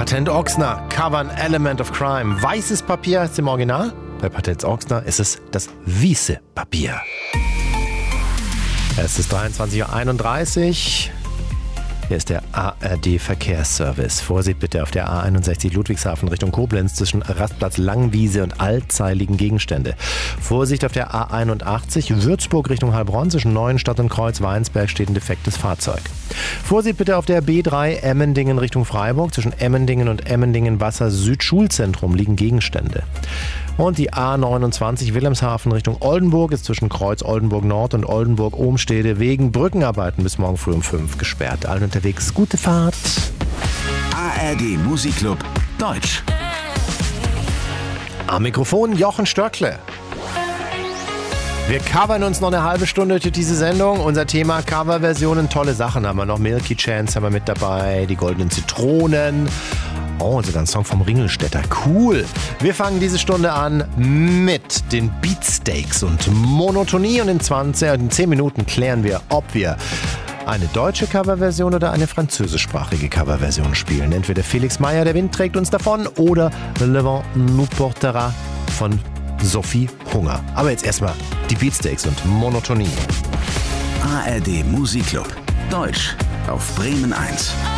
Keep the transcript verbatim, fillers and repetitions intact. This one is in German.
Patent Ochsner covern Element of Crime. Weißes Papier heißt im Original. Bei Patent Ochsner ist es das weiße Papier. Es ist dreiundzwanzig Uhr einunddreißig. Hier ist der A R D-Verkehrsservice. Vorsicht bitte auf der A einundsechzig Ludwigshafen Richtung Koblenz zwischen Rastplatz Langwiese und allzeiligen Gegenstände. Vorsicht auf der A einundachtzig Würzburg Richtung Heilbronn zwischen Neuenstadt und Kreuz-Weinsberg steht ein defektes Fahrzeug. Vorsicht bitte auf der B drei Emmendingen Richtung Freiburg. Zwischen Emmendingen und Emmendingen-Wasser-Süd-Schulzentrum liegen Gegenstände. Und die A neunundzwanzig Wilhelmshaven Richtung Oldenburg ist zwischen Kreuz Oldenburg Nord und Oldenburg Ohmstede wegen Brückenarbeiten bis morgen früh um fünf gesperrt. Allen unterwegs gute Fahrt. A R D Musikclub Deutsch. Am Mikrofon Jochen Störkle. Wir covern uns noch eine halbe Stunde durch diese Sendung. Unser Thema Coverversionen, tolle Sachen haben wir noch. Milky Chance haben wir mit dabei, die Goldenen Zitronen. Oh, sogar ein Song vom Ringelstädter. Cool. Wir fangen diese Stunde an mit den Beatsteaks und Monotonie. Und in zwanzig, in zehn Minuten klären wir, ob wir eine deutsche Coverversion oder eine französischsprachige Coverversion spielen. Entweder Felix Meyer, der Wind trägt uns davon, oder Le Vent nous portera von Sophie Hunger. Aber jetzt erstmal die Beatsteaks und Monotonie. A R D Musikclub Deutsch auf Bremen eins.